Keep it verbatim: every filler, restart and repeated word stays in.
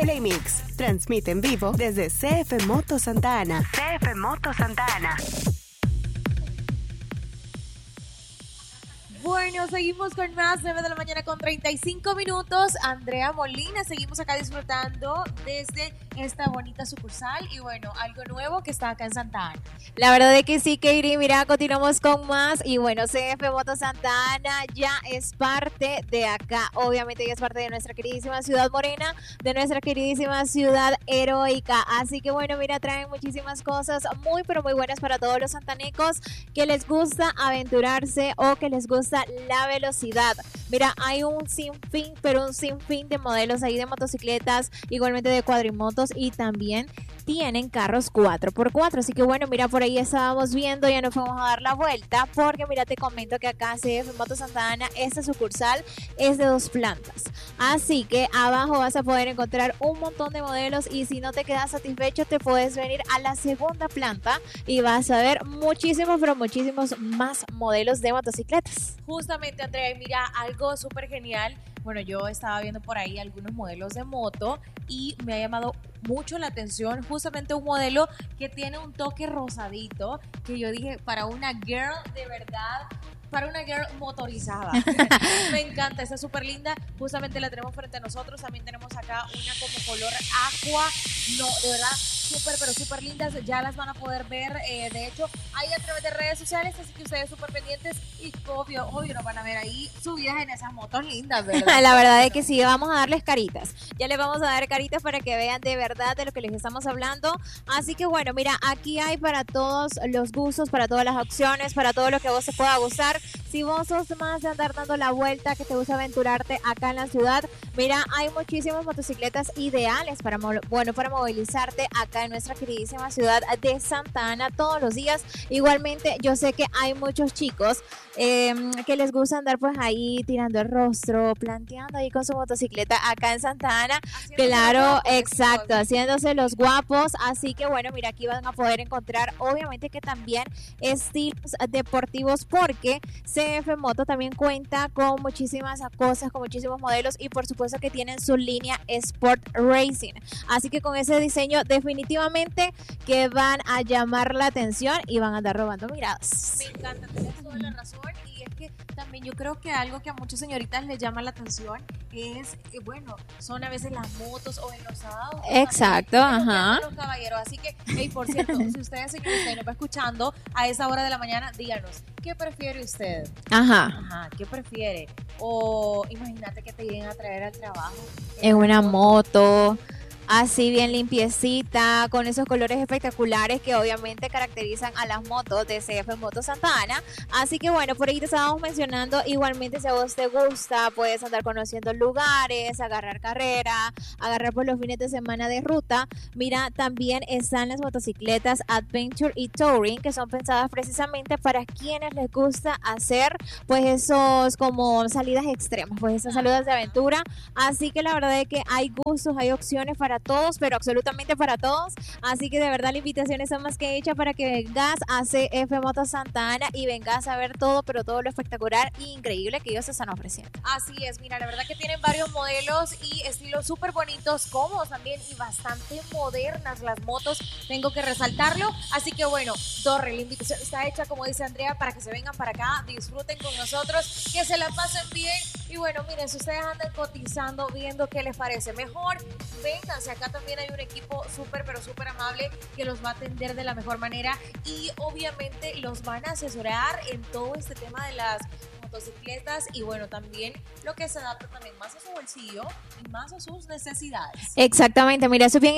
Play Mix. Transmite en vivo desde C F Moto Santa Ana. C F Moto Santa Ana. Bueno, seguimos con más, nueve de la mañana con treinta y cinco minutos. Andrea Molina, seguimos acá disfrutando desde esta bonita sucursal y bueno, algo nuevo que está acá en Santa Ana. La verdad es que sí, Katie, mira, continuamos con más y bueno, C F Moto Santa Ana ya es parte de acá, obviamente ya es parte de nuestra queridísima ciudad morena, de nuestra queridísima ciudad heroica, así que bueno, mira, traen muchísimas cosas muy pero muy buenas para todos los santanecos que les gusta aventurarse o que les gusta la velocidad. Mira, hay un sinfín, pero un sinfín de modelos ahí de motocicletas, igualmente de cuadrimotos y también tienen carros cuatro por cuatro, así que bueno, mira, por ahí estábamos viendo, ya nos fuimos a dar la vuelta, porque mira, te comento que acá C F Moto Santa Ana, esta sucursal es de dos plantas, así que abajo vas a poder encontrar un montón de modelos y si no te quedas satisfecho, te puedes venir a la segunda planta y vas a ver muchísimos, pero muchísimos más modelos de motocicletas. Justamente, Andrea, mira, algo súper genial. Bueno, yo estaba viendo por ahí algunos modelos de moto y me ha llamado mucho la atención justamente un modelo que tiene un toque rosadito, que yo dije, para una girl de verdad, para una girl motorizada. Me encanta, está súper linda. Justamente la tenemos frente a nosotros. También tenemos acá una como color aqua. No, de verdad, súper, pero súper lindas. Ya las van a poder ver, eh, de hecho, ahí a través de redes sociales. Así que ustedes súper pendientes y obvio, obvio, nos van a ver ahí subidas en esas motos lindas, ¿verdad? La verdad es que sí, vamos a darles caritas. Ya les vamos a dar caritas para que vean de verdad de lo que les estamos hablando. Así que bueno, mira, aquí hay para todos los gustos, para todas las opciones, para todo lo que a vos te pueda gustar. Si vos sos más de andar dando la vuelta, que te gusta aventurarte acá en la ciudad, mira, hay muchísimas motocicletas ideales para, bueno, para movilizarte acá en nuestra queridísima ciudad de Santa Ana todos los días. Igualmente, yo sé que hay muchos chicos eh, que les gusta andar pues ahí tirando el rostro, planteando ahí con su motocicleta acá en Santa Ana. Haciéndose claro, guapos, exacto, chicos. Haciéndose los guapos. Así que bueno, mira, aquí van a poder encontrar obviamente que también estilos deportivos, porque C F Moto también cuenta con muchísimas cosas, con muchísimos modelos y por supuesto que tienen su línea Sport Racing. Así que con ese diseño definitivamente que van a llamar la atención y van a andar robando miradas. Me encanta, tienes toda la razón y es que también yo creo que algo que a muchas señoritas les llama la atención es, eh, bueno, son a veces las motos o en los sábados. Exacto, ajá. Los caballeros, así que, hey, por cierto, si ustedes, señorita, nos va escuchando a esa hora de la mañana, díganos, ¿qué prefiere usted? Ajá. Ajá, ¿qué prefiere? O imagínate que te lleguen a traer al trabajo. En, en una moto. moto. Así bien limpiecita, con esos colores espectaculares que obviamente caracterizan a las motos de C F Moto Santa Ana. Así que bueno, por ahí te estábamos mencionando, igualmente si a vos te gusta, puedes andar conociendo lugares, agarrar carrera, agarrar por los fines de semana de ruta. Mira, también están las motocicletas Adventure y Touring, que son pensadas precisamente para quienes les gusta hacer pues esos como salidas extremas, pues esas salidas de aventura. Así que la verdad es que hay gustos, hay opciones para todos, pero absolutamente para todos, así que de verdad la invitación está más que hecha para que vengas a C F Moto Santa Ana y vengas a ver todo, pero todo lo espectacular e increíble que ellos están ofreciendo. Así es, mira, la verdad que tienen varios modelos y estilos súper bonitos, cómodos también y bastante modernas las motos, tengo que resaltarlo, así que bueno, Torre, la invitación está hecha, como dice Andrea, para que se vengan para acá, disfruten con nosotros, que se la pasen bien y bueno, miren, si ustedes andan cotizando, viendo qué les parece mejor, vengan. Acá también hay un equipo súper, pero súper amable que los va a atender de la mejor manera y obviamente los van a asesorar en todo este tema de las motocicletas y bueno, también lo que se adapta también más a su bolsillo y más a sus necesidades. Exactamente, mira, eso es bien